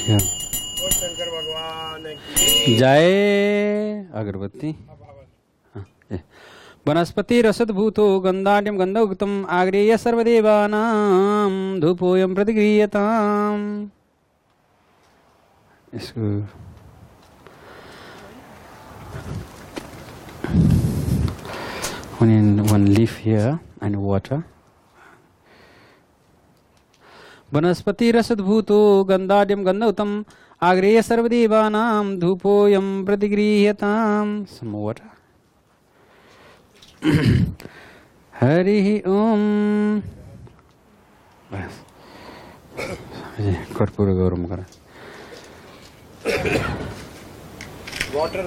शंकर भगवान की जय। अगरबत्ती। वनस्पति रसद्भूतो गंधाढ्यम गंधौक्तम आग्रेय सर्वदेवानां धूपोयम प्रतिगृह्यताम्। इसको one leaf here and water. वनस्पति रसद्भूतो गंधाढ्यम गंधौक्तम आग्रेय सर्वदेवानां धूपोयम प्रतिगृह्यताम्। Some water. हरि ओम। बस कर्पूर गौरम करें। वाटर।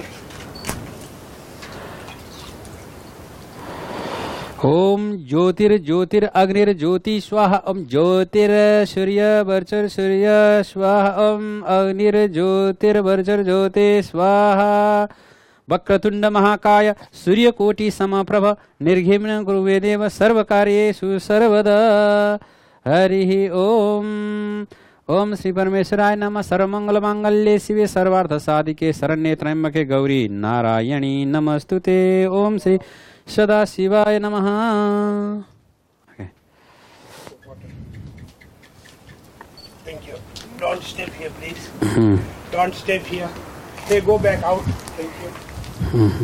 ओम ज्योतिर्ज्योतिर अग्निर्ज्योति स्वाहा। ओम ज्योतिर्सूर्य वर्चर सूर्य स्वाहा। ओम अग्निर्ज्योतिर्वर्चर ज्योति स्वाहा। वक्रतुंड महाकाय सूर्यकोटि समप्रभ निर्घिम्न कुरुवे देव सर्वकार्येषु सर्वदा। हरि ओम। ओम श्री परमेश्वराय नमः। सर्वमंगल मांगल्ये शिवे सर्वार्थ साधिके शरण्ये त्र्यंबके गौरी नारायणी नमस्तुते। ओम श्री सदा शिवाय नमः। Thank you. Don't step here, please. Don't step here. They go back out. Thank you.